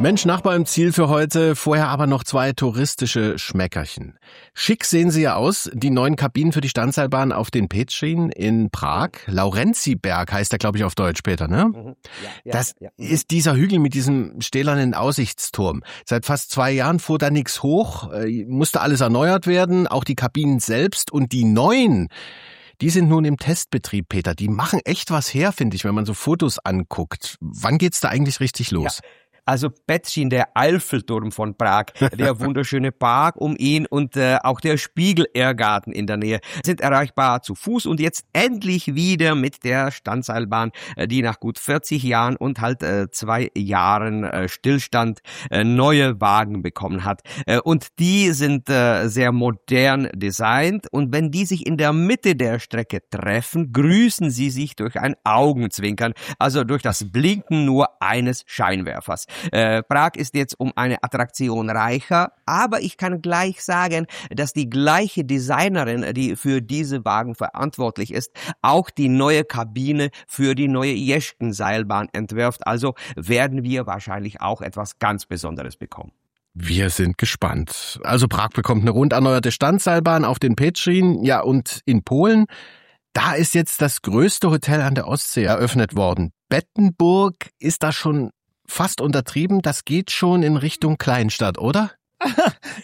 Mensch, Nachbar im Ziel für heute, vorher aber noch 2 touristische Schmeckerchen. Schick sehen sie ja aus, die neuen Kabinen für die Standseilbahn auf den Petschin in Prag. Laurenziberg heißt der, glaube ich, auf Deutsch später, ne? Das ist dieser Hügel mit diesem stählernen Aussichtsturm. Seit fast 2 Jahren fuhr da nichts hoch, musste alles erneuert werden, auch die Kabinen selbst und die neuen. Die sind nun im Testbetrieb, Peter. Die machen echt was her, finde ich, wenn man so Fotos anguckt. Wann geht's da eigentlich richtig los? Ja. Also Petschin, der Eiffelturm von Prag, der wunderschöne Park um ihn und auch der Spiegelirrgarten in der Nähe sind erreichbar zu Fuß und jetzt endlich wieder mit der Standseilbahn, die nach gut 40 Jahren und halt 2 Jahren Stillstand neue Wagen bekommen hat. Und die sind sehr modern designt und wenn die sich in der Mitte der Strecke treffen, grüßen sie sich durch ein Augenzwinkern, also durch das Blinken nur eines Scheinwerfers. Prag ist jetzt um eine Attraktion reicher, aber ich kann gleich sagen, dass die gleiche Designerin, die für diese Wagen verantwortlich ist, auch die neue Kabine für die neue Jeschken-Seilbahn entwirft. Also werden wir wahrscheinlich auch etwas ganz Besonderes bekommen. Wir sind gespannt. Also Prag bekommt eine rund erneuerte Standseilbahn auf den Petschin. Ja, und in Polen, da ist jetzt das größte Hotel an der Ostsee eröffnet worden. Bettenburg ist da schon fast untertrieben, das geht schon in Richtung Kleinstadt, oder?